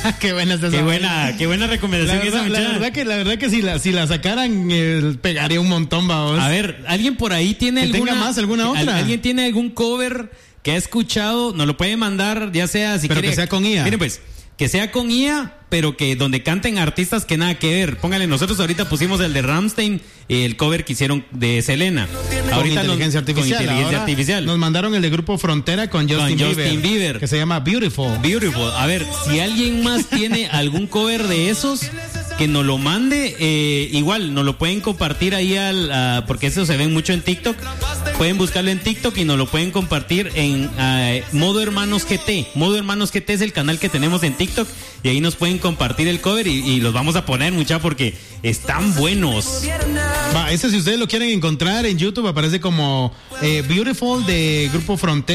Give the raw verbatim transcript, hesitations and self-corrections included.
Qué buena es esa. Qué buena, qué buena recomendación la verdad, esa, la verdad que la verdad que si la si la sacaran eh, pegaría un montón, vamos. A ver, alguien por ahí tiene que alguna tenga más alguna otra. ¿Alguien tiene algún cover que ha escuchado? Nos lo puede mandar, ya sea si pero quiere, que sea con I A. Miren pues, que sea con I A, pero que donde canten artistas que nada que ver. Póngale, nosotros ahorita pusimos el de Rammstein, el cover que hicieron de Selena. Con Ahorita inteligencia nos, artificial. Con inteligencia Ahora artificial. Nos mandaron el de Grupo Frontera con Justin, Con Justin Bieber, Bieber. que se llama Beautiful. Beautiful. A ver, si alguien más tiene algún cover de esos, que nos lo mande. Eh, igual, nos lo pueden compartir ahí al, uh, porque eso se ve mucho en TikTok. Pueden buscarlo en TikTok y nos lo pueden compartir en uh, Modo Hermanos G T. Modo Hermanos G T es el canal que tenemos en TikTok y ahí nos pueden compartir el cover y, y los vamos a poner, mucha, porque están buenos. Va, ese si ustedes lo quieren encontrar en YouTube aparece como eh, Beautiful de Grupo Frontera.